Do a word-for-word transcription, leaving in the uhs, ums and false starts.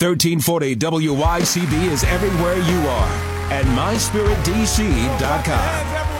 thirteen forty W Y C B is everywhere you are, and my spirit D C dot com.